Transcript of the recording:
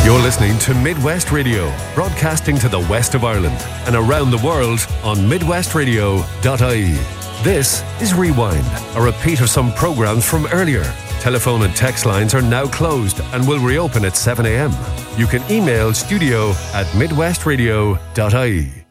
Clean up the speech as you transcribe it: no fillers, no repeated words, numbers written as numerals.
You're listening to Midwest Radio, broadcasting to the west of Ireland and around the world on midwestradio.ie. This is Rewind, a repeat of some programs from earlier. Telephone and text lines are now closed and will reopen at 7 a.m. You can email studio@midwestradio.ie.